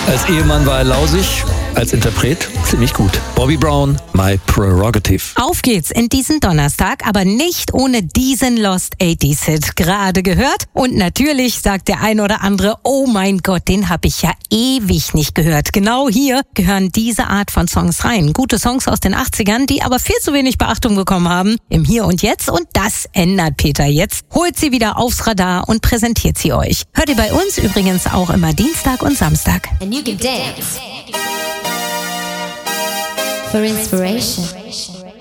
Als Ehemann war er lausig, als Interpret ziemlich gut. Bobby Brown, My Prerogative. Auf geht's in diesen Donnerstag, aber nicht ohne diesen Lost 80s Hit. Gerade gehört. Und natürlich sagt der ein oder andere, oh mein Gott, den habe ich ja ewig nicht gehört. Genau hier gehören diese Art von Songs rein. Gute Songs aus den 80ern, die aber viel zu wenig Beachtung bekommen haben im Hier und Jetzt. Und das ändert Peter jetzt. Holt sie wieder aufs Radar und präsentiert sie euch. Hört ihr bei uns übrigens auch immer Dienstag und Samstag. And you can dance for inspiration.